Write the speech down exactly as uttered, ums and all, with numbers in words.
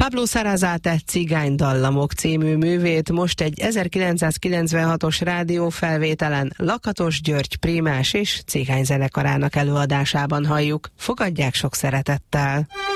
Pablo Sarasate Cigánydallamok című művét most egy ezerkilencszázkilencvenhatos rádiófelvételen Lakatos György prímás és cigányzenekarának előadásában halljuk. Fogadják sok szeretettel!